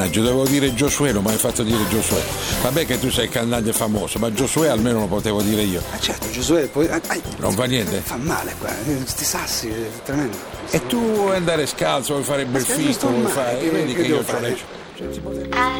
Mannaggia, dovevo dire Giosuè, non mi hai fatto dire Giosuè. Vabbè che tu sei il cantante famoso, ma Giosuè almeno lo potevo dire io. Certo, Giosuè, poi... non fa niente? Fa male qua, sti sassi, è tremendo. E tu vuoi andare scalzo, vuoi fare il bel fitto, vuoi fare... Vedi che io c'ho le...